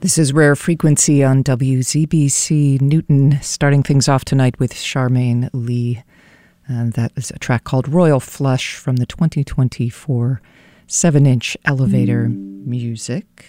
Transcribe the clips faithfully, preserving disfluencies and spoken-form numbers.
This is Rare Frequency on W Z B C Newton, starting things off tonight with Charmaine Lee. And that is a track called Royal Flush from the twenty twenty-four seven-inch Elevator Music.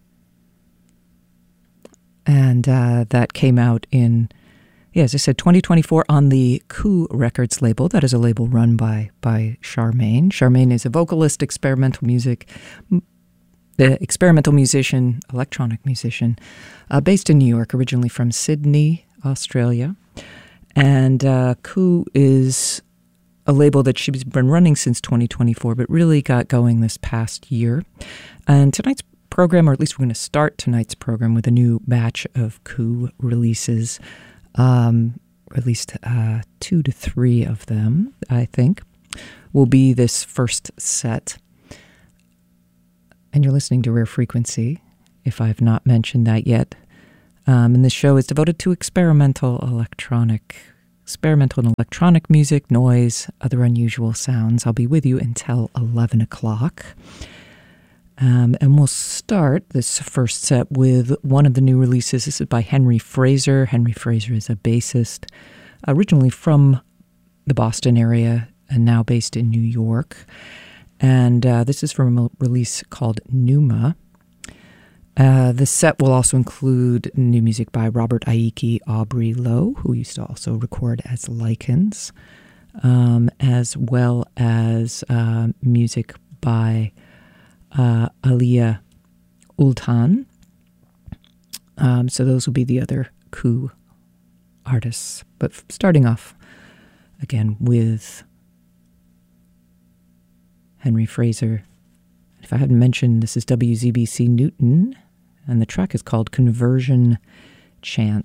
And uh, that came out in, yeah, as I said, twenty twenty-four on the Coup Records label. That is a label run by, by Charmaine. Charmaine is a vocalist, experimental music The experimental musician, electronic musician, uh, based in New York, originally from Sydney, Australia. And uh, Coup is a label that she's been running since twenty twenty-four, but really got going this past year. And tonight's program, or at least we're going to start tonight's program with a new batch of Coup releases, um, or at least uh, two to three of them, I think, will be this first set. And you're listening to Rare Frequency, if I've not mentioned that yet. Um, and this show is devoted to experimental electronic, experimental and electronic music, noise, other unusual sounds. I'll be with you until eleven o'clock. Um, and we'll start this first set with one of the new releases. This is by Henry Fraser. Henry Fraser is a bassist, originally from the Boston area and now based in New York. And uh, this is from a release called Numa. Uh, the set will also include new music by Robert Aiki, Aubrey Lowe, who used to also record as Lichens, um, as well as uh, music by uh, Aliyah Ultan. Um, so those will be the other Coup artists. But starting off, again, with Henry Fraser. If I hadn't mentioned, this is W Z B C Newton, and the track is called Conversion Chant.